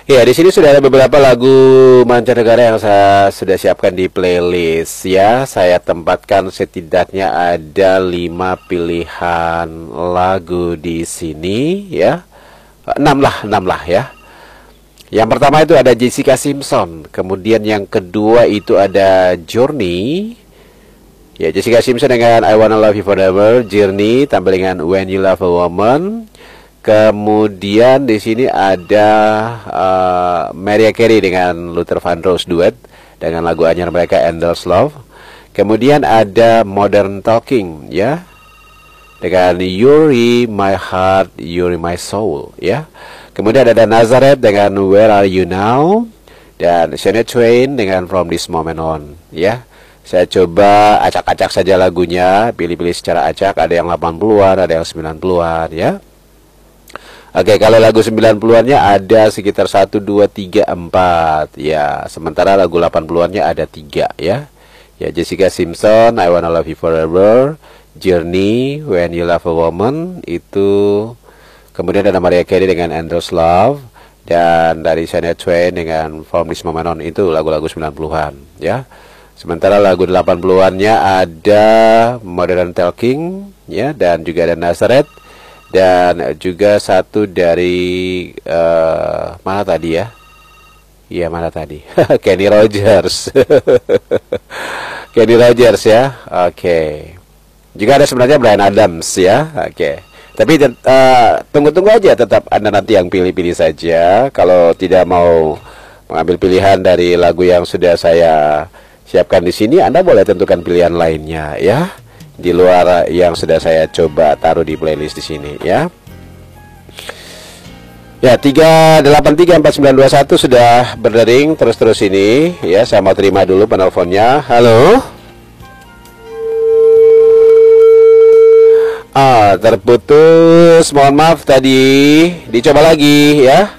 Ya, di sini sudah ada beberapa lagu mancanegara yang saya sudah siapkan di playlist ya. Saya tempatkan setidaknya ada 5 pilihan lagu di sini ya. 6 lah ya. Yang pertama itu ada Jessica Simpson, kemudian yang kedua itu ada Journey. Ya, Jessica Simpson dengan I Wanna Love You Forever, Journey tampil dengan When You Love a Woman. Kemudian di sini ada Mariah Carey dengan Luther Vandross duet dengan lagu anyar mereka Endless Love. Kemudian ada Modern Talking ya dengan You're My Heart, You're My Soul ya. Kemudian ada Nazareth dengan Where Are You Now dan Shania Twain dengan From This Moment On ya. Saya coba acak-acak saja lagunya, pilih-pilih secara acak, ada yang 80-an, ada yang 90-an ya. Oke, kalau lagu 90-annya ada sekitar 1, 2, 3, 4 ya. Sementara lagu 80-annya ada 3 ya. Ya, Jessica Simpson, I Wanna Love You Forever, Journey, When You Love a Woman itu. Kemudian ada Mariah Carey dengan Endless Love, dan dari Shania Twain dengan From This Moment On. Itu lagu-lagu 90-an ya. Sementara lagu 80-annya ada Modern Talking ya, dan juga ada Nazareth. Dan juga satu dari mana tadi ya? Iya, mana tadi? Kenny Rogers. Kenny Rogers ya. Oke. Juga ada sebenarnya Bryan Adams ya. Oke. Tapi tunggu-tunggu aja, tetap Anda nanti yang pilih-pilih saja. Kalau tidak mau mengambil pilihan dari lagu yang sudah saya siapkan di sini, Anda boleh tentukan pilihan lainnya ya, di luar yang sudah saya coba taruh di playlist di sini ya. Ya, 3834921 sudah berdering terus ini ya. Saya mau terima dulu penelponnya. Halo. Terputus. Mohon maaf tadi. Dicoba lagi ya.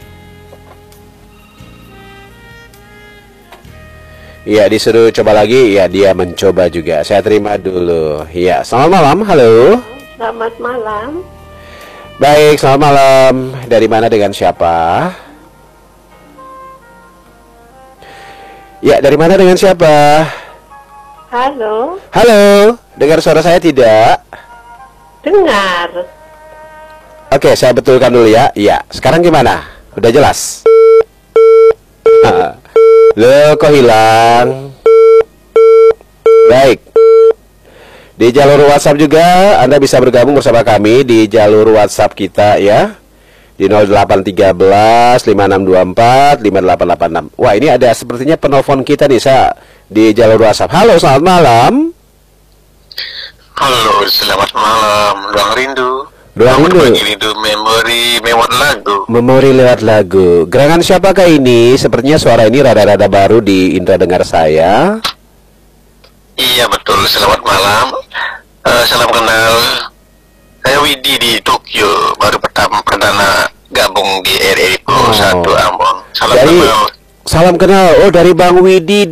Iya, disuruh coba lagi. Ya, dia mencoba juga. Saya terima dulu. Iya, selamat malam. Halo. Selamat malam. Baik, selamat malam. Dari mana, dengan siapa? Ya, dari mana, dengan siapa? Halo. Halo. Dengar suara saya tidak? Dengar. Oke, saya betulkan dulu ya. Iya, sekarang gimana? Udah jelas? Loh, kok hilang? Baik. Di jalur WhatsApp juga Anda bisa bergabung bersama kami di jalur WhatsApp kita ya. Di 0813 5624 5886. Wah, ini ada sepertinya penelpon kita nih, saya di jalur WhatsApp. Halo, selamat malam. Halo, selamat malam. Ruang Rindu. Ruang Rindu. Rindu memori lewat lagu. Memori lewat lagu. Gerangan siapakah ini? Sepertinya suara ini rada-rada baru di indera dengar saya. Iya betul, selamat malam. Salam kenal. Saya Widi di Tokyo, baru perdana gabung di RRI 1 Ambon. Salam kenal. Salam kenal. Oh, dari Bang Widi